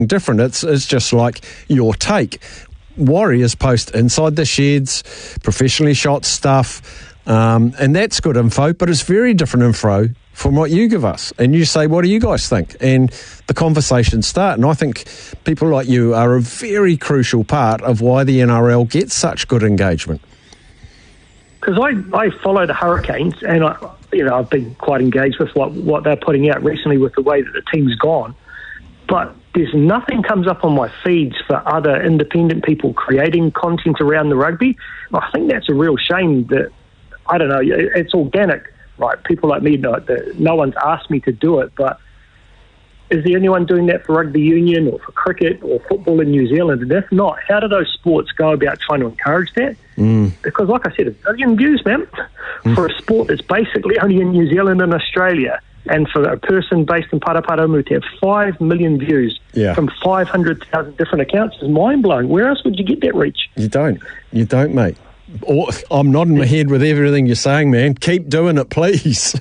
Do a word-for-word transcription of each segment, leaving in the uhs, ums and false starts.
different. It's, it's just like your take. Warriors post inside the sheds, professionally shot stuff, um, and that's good info, but it's very different info from what you give us. And you say, what do you guys think? And the conversations start. And I think people like you are a very crucial part of why the N R L gets such good engagement. Because I, I follow the Hurricanes, and I, you know, I've been quite engaged with what, what they're putting out recently with the way that the team's gone. But there's nothing comes up on my feeds for other independent people creating content around the rugby. I think that's a real shame that, I don't know, it's organic, right? People like me, no, no one's asked me to do it, but is there anyone doing that for rugby union or for cricket or football in New Zealand? And if not, how do those sports go about trying to encourage that? Mm. Because like I said, a billion views, man, mm. for a sport that's basically only in New Zealand and Australia. And for a person based in Paraparamu to have five million views yeah. from five hundred thousand different accounts is mind-blowing. Where else would you get that reach? You don't. You don't, mate. Or, I'm nodding my head with everything you're saying, man. Keep doing it, please.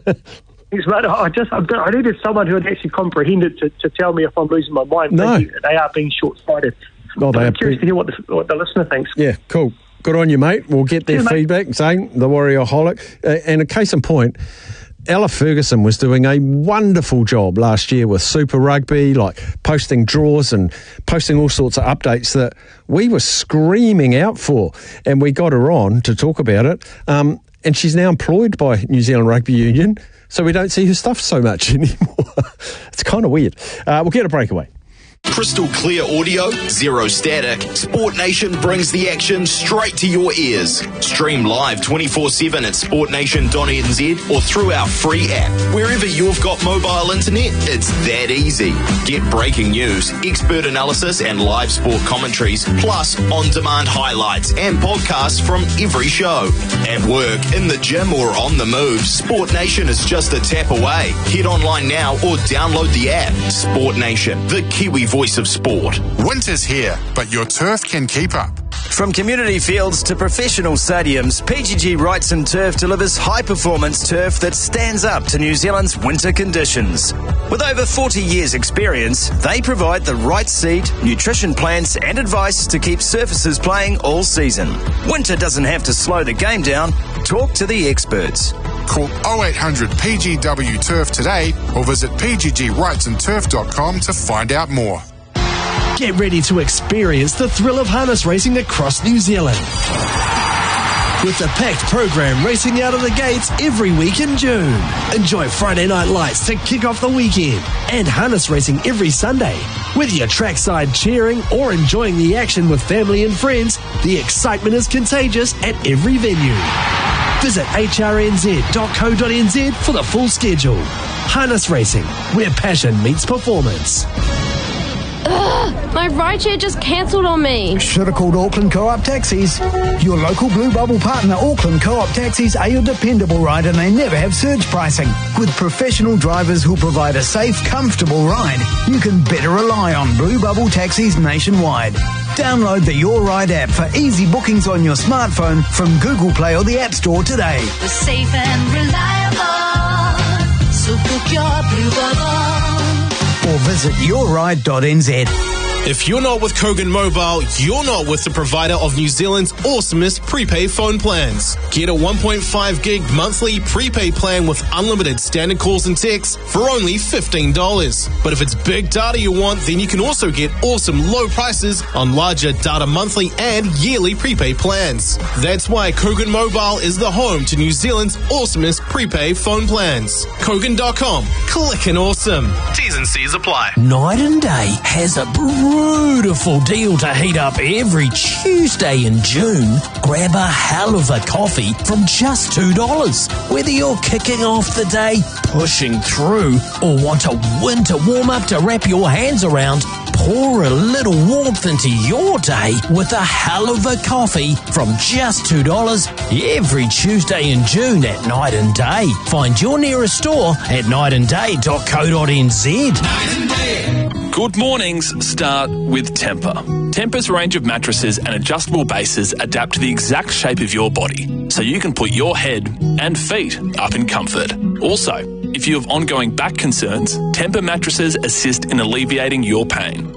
Yes, mate, I just I needed someone who would actually comprehend it to, to tell me if I'm losing my mind. No. Thinking that they are being short-sighted. Oh, I'm curious to hear what the, what the listener thinks. Yeah, cool. Good on you, mate. We'll get their yeah, feedback mate. saying the Warriorholic. Uh, and a case in point, Ella Ferguson was doing a wonderful job last year with Super Rugby, like posting draws and posting all sorts of updates that we were screaming out for. And we got her on to talk about it. Um, and she's now employed by New Zealand Rugby Union, so we don't see her stuff so much anymore. It's kind of weird. Uh, we'll get a breakaway. Crystal clear audio, zero static. Sport Nation brings the action straight to your ears. Stream live twenty-four seven at sport nation dot n z or through our free app. Wherever you've got mobile internet, it's that easy. Get breaking news, expert analysis and live sport commentaries, plus on-demand highlights and podcasts from every show. At work, in the gym or on the move, Sport Nation is just a tap away. Head online now or download the app. Sport Nation, the Kiwi voice of sport. Winter's here, but your turf can keep up. From community fields to professional stadiums, P G G Wrightson Turf delivers high-performance turf that stands up to New Zealand's winter conditions. With over forty years' experience, they provide the right seed, nutrition plans and advice to keep surfaces playing all season. Winter doesn't have to slow the game down. Talk to the experts. Call oh eight hundred P G W Turf today or visit p g g wrightson turf dot com to find out more. Get ready to experience the thrill of harness racing across New Zealand. With the packed program racing out of the gates every week in June. Enjoy Friday night lights to kick off the weekend and harness racing every Sunday. Whether you're trackside cheering or enjoying the action with family and friends, the excitement is contagious at every venue. Visit h r n z dot co dot n z for the full schedule. Harness racing, where passion meets performance. Ugh, my rideshare just cancelled on me. Should have called Auckland Co-op Taxis. Your local Blue Bubble partner, Auckland Co-op Taxis, are your dependable ride and they never have surge pricing. With professional drivers who provide a safe, comfortable ride, you can better rely on Blue Bubble Taxis nationwide. Download the Your Ride app for easy bookings on your smartphone from Google Play or the App Store today. We're safe and reliable, so book your Blue Bubble. Or visit your ride dot n z. If you're not with Kogan Mobile, you're not with the provider of New Zealand's awesomest prepaid phone plans. Get a one point five gig monthly prepaid plan with unlimited standard calls and texts for only fifteen dollars. But if it's big data you want, then you can also get awesome low prices on larger data monthly and yearly prepaid plans. That's why Kogan Mobile is the home to New Zealand's awesomest prepaid phone plans. Kogan dot com. Clickin' awesome. T's and C's apply. Night and Day has a beautiful deal to heat up every Tuesday in June. Grab a hell of a coffee from just two dollars. Whether you're kicking off the day, pushing through, or want a winter warm-up to wrap your hands around, pour a little warmth into your day with a hell of a coffee from just two dollars every Tuesday in June at Night and Day. Find your nearest store at night and day dot co dot n z. Good mornings start with Tempur. Tempur's range of mattresses and adjustable bases adapt to the exact shape of your body, so you can put your head and feet up in comfort. Also, if you have ongoing back concerns, Tempur mattresses assist in alleviating your pain.